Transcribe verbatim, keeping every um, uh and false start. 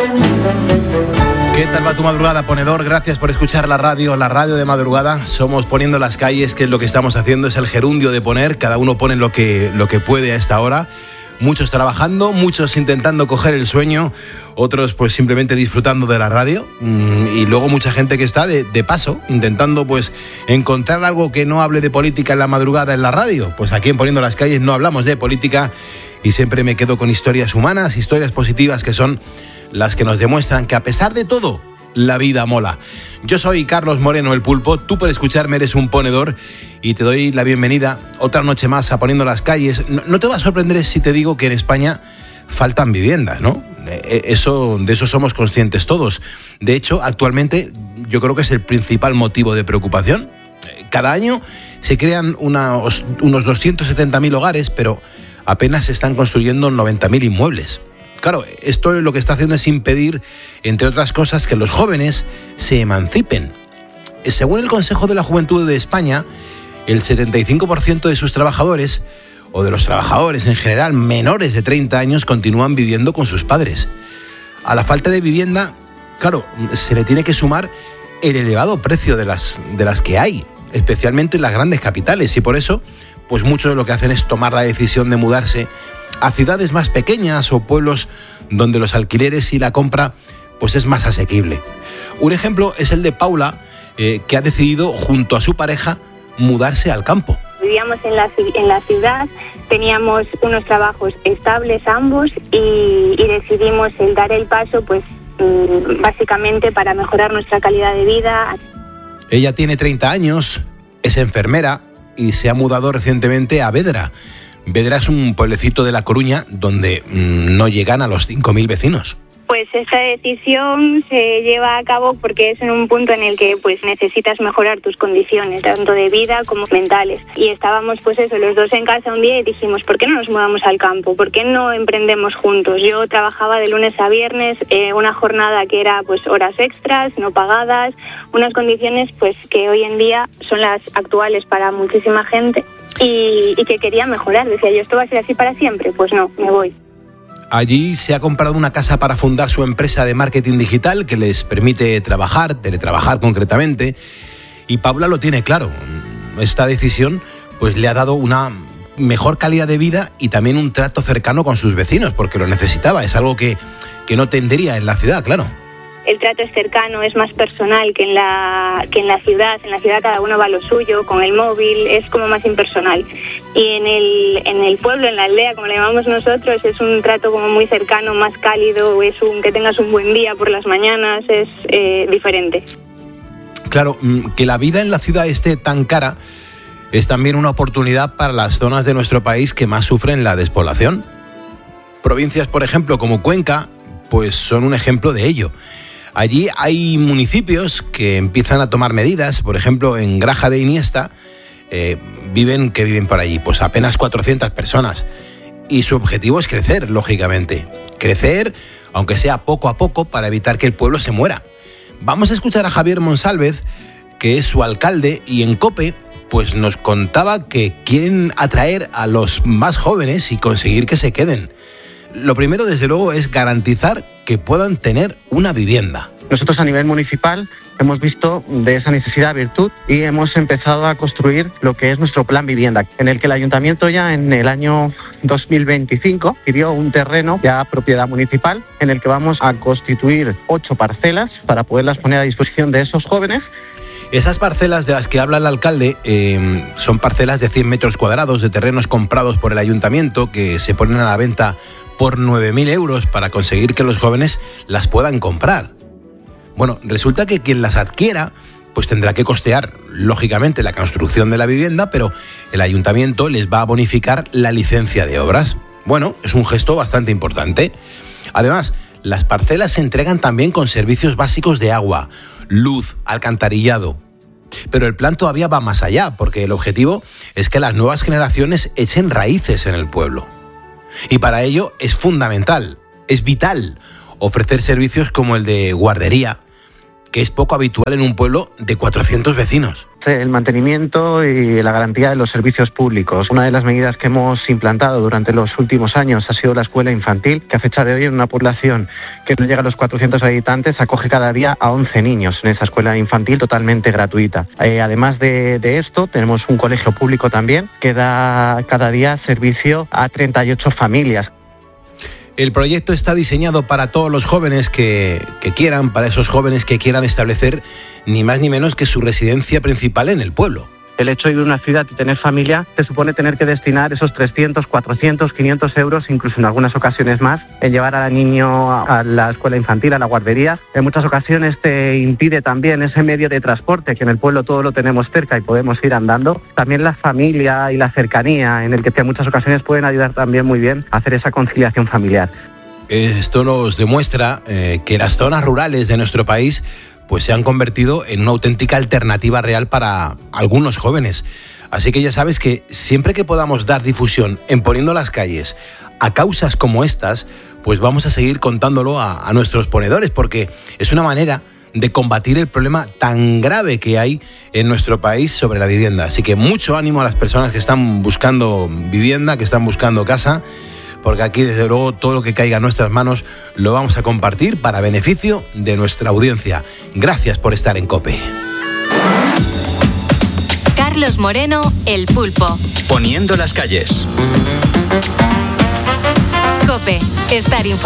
¿Qué tal va tu madrugada, ponedor? Gracias por escuchar la radio, la radio de madrugada. Somos Poniendo las Calles, que es lo que estamos haciendo, es el gerundio de poner. Cada uno pone lo que, lo que puede a esta hora. Muchos trabajando, muchos intentando coger el sueño, otros pues simplemente disfrutando de la radio, y luego mucha gente que está de, de paso, intentando pues encontrar algo que no hable de política en la madrugada en la radio. Pues aquí en Poniendo las Calles no hablamos de política y siempre me quedo con historias humanas, historias positivas que son las que nos demuestran que a pesar de todo, la vida mola. Yo soy Carlos Moreno, el Pulpo, tú por escucharme eres un ponedor y te doy la bienvenida otra noche más a Poniendo las Calles. No, no te va a sorprender si te digo que en España faltan viviendas, ¿no? Eso, de eso somos conscientes todos. De hecho, actualmente yo creo que es el principal motivo de preocupación. Cada año se crean unos, unos doscientos setenta mil hogares, pero apenas se están construyendo noventa mil inmuebles. Claro, esto lo que está haciendo es impedir, entre otras cosas, que los jóvenes se emancipen. Según el Consejo de la Juventud de España, el setenta y cinco por ciento de sus trabajadores, o de los trabajadores en general menores de treinta años, continúan viviendo con sus padres. A la falta de vivienda, claro, se le tiene que sumar el elevado precio de las, de las que hay, especialmente en las grandes capitales, y por eso, pues muchos de lo que hacen es tomar la decisión de mudarse a ciudades más pequeñas o pueblos donde los alquileres y la compra pues es más asequible. Un ejemplo es el de Paula, eh, que ha decidido junto a su pareja mudarse al campo. Vivíamos en la, en la ciudad, teníamos unos trabajos estables ambos y, y decidimos el dar el paso pues básicamente para mejorar nuestra calidad de vida. Ella tiene treinta años, es enfermera y se ha mudado recientemente a Vedra. Vedra es un pueblecito de La Coruña donde mmm, no llegan a los cinco mil vecinos. Pues esta decisión se lleva a cabo porque es en un punto en el que pues necesitas mejorar tus condiciones, tanto de vida como mentales. Y estábamos pues eso, los dos en casa un día y dijimos, ¿por qué no nos mudamos al campo? ¿Por qué no emprendemos juntos? Yo trabajaba de lunes a viernes, eh, una jornada que era pues horas extras, no pagadas, unas condiciones pues que hoy en día son las actuales para muchísima gente y, y que quería mejorar. Decía yo, ¿esto va a ser así para siempre? Pues no, me voy. Allí se ha comprado una casa para fundar su empresa de marketing digital que les permite trabajar, teletrabajar concretamente, y Paula lo tiene claro. Esta decisión pues le ha dado una mejor calidad de vida y también un trato cercano con sus vecinos, porque lo necesitaba, es algo que, que no tendría en la ciudad, claro. El trato es cercano, es más personal que en la que en la ciudad. En la ciudad cada uno va a lo suyo, con el móvil, es como más impersonal. Y en el en el pueblo, en la aldea, como le llamamos nosotros, es un trato como muy cercano, más cálido, es un que tengas un buen día por las mañanas, es eh, diferente. Claro, que la vida en la ciudad esté tan cara es también una oportunidad para las zonas de nuestro país que más sufren la despoblación. Provincias, por ejemplo, como Cuenca, pues son un ejemplo de ello. Allí hay municipios que empiezan a tomar medidas, por ejemplo, en Graja de Iniesta, eh, viven, que viven por allí, pues apenas cuatrocientas personas. Y su objetivo es crecer, lógicamente. Crecer, aunque sea poco a poco, para evitar que el pueblo se muera. Vamos a escuchar a Javier Monsálvez, que es su alcalde, y en COPE, pues nos contaba que quieren atraer a los más jóvenes y conseguir que se queden. Lo primero, desde luego, es garantizar que puedan tener una vivienda. Nosotros a nivel municipal hemos visto de esa necesidad virtud y hemos empezado a construir lo que es nuestro plan vivienda, en el que el ayuntamiento ya en el año dos mil veinticinco pidió un terreno ya propiedad municipal en el que vamos a constituir ocho parcelas para poderlas poner a disposición de esos jóvenes. Esas parcelas de las que habla el alcalde eh, son parcelas de cien metros cuadrados de terrenos comprados por el ayuntamiento que se ponen a la venta por nueve mil euros para conseguir que los jóvenes las puedan comprar. Bueno, resulta que quien las adquiera pues tendrá que costear, lógicamente, la construcción de la vivienda, pero el ayuntamiento les va a bonificar la licencia de obras. Bueno, es un gesto bastante importante. Además, las parcelas se entregan también con servicios básicos de agua, luz, alcantarillado. Pero el plan todavía va más allá, porque el objetivo es que las nuevas generaciones echen raíces en el pueblo. Y para ello es fundamental, es vital, ofrecer servicios como el de guardería, que es poco habitual en un pueblo de cuatrocientos vecinos. el mantenimiento y la garantía de los servicios públicos. Una de las medidas que hemos implantado durante los últimos años ha sido la escuela infantil, que a fecha de hoy en una población que no llega a los cuatrocientos habitantes acoge cada día a once niños en esa escuela infantil totalmente gratuita. Eh, además de, de esto, tenemos un colegio público también que da cada día servicio a treinta y ocho familias. El proyecto está diseñado para todos los jóvenes que, que quieran, para esos jóvenes que quieran establecer ni más ni menos que su residencia principal en el pueblo. El hecho de vivir en una ciudad y tener familia te supone tener que destinar esos trescientos, cuatrocientos, quinientos euros, incluso en algunas ocasiones más, en llevar al niño a la escuela infantil, a la guardería. En muchas ocasiones te impide también ese medio de transporte, que en el pueblo todo lo tenemos cerca y podemos ir andando. También la familia y la cercanía, en el que en muchas ocasiones pueden ayudar también muy bien a hacer esa conciliación familiar. Esto nos demuestra eh, que las zonas rurales de nuestro país pues se han convertido en una auténtica alternativa real para algunos jóvenes. Así que ya sabes que siempre que podamos dar difusión en Poniendo las Calles a causas como estas, pues vamos a seguir contándolo a, a nuestros ponedores, porque es una manera de combatir el problema tan grave que hay en nuestro país sobre la vivienda. Así que mucho ánimo a las personas que están buscando vivienda, que están buscando casa, porque aquí desde luego todo lo que caiga en nuestras manos lo vamos a compartir para beneficio de nuestra audiencia. Gracias por estar en COPE. Carlos Moreno, El Pulpo. Poniendo las Calles. COPE, estar informado.